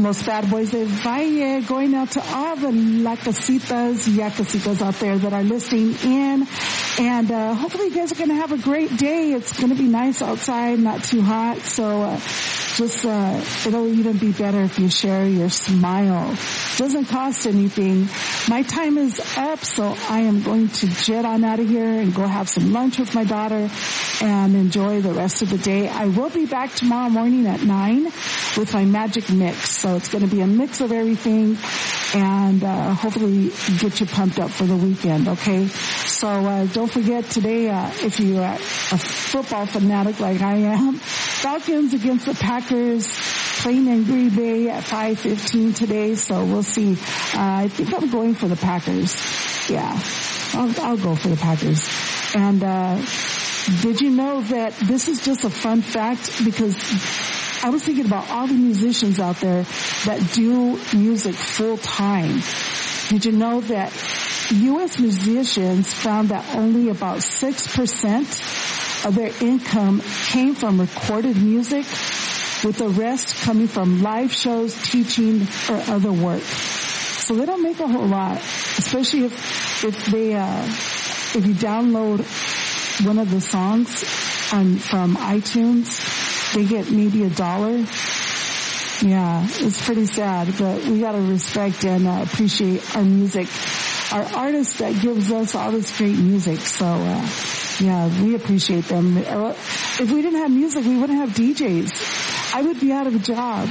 Los Bad Boys de Valle, going out to all the La Casitas, Yacasitas out there that are listening in. And hopefully you guys are going to have a great day. It's going to be nice outside, not too hot. So it'll even be better if you share your smile. Doesn't cost anything. My time is up, so I am going to jet on out of here and go have some lunch with my daughter and enjoy the rest of the day. I will be back tomorrow morning at 9 with my magic mix. So it's going to be a mix of everything and hopefully get you pumped up for the weekend, okay? So don't forget today, if you are a football fanatic like I am, Falcons against the Packers, playing in Green Bay at 5:15 today. So we'll see. I think I'm going for the Packers. Yeah, I'll go for the Packers. And did you know that this is just a fun fact? Because I was thinking about all the musicians out there that do music full time. Did you know that U.S. musicians found that only about 6% of their income came from recorded music, with the rest coming from live shows, teaching, or other work. So they don't make a whole lot, especially if you download one of the songs from iTunes, they get maybe $1. Yeah, it's pretty sad, but we gotta respect and appreciate our music, our artists that gives us all this great music. So, yeah, we appreciate them. If we didn't have music, we wouldn't have DJs. I would be out of a job.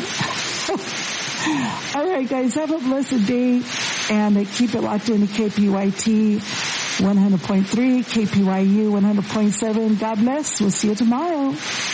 All right, guys, have a blessed day, and keep it locked into KPYT 100.3, KPYU 100.7. God bless. We'll see you tomorrow.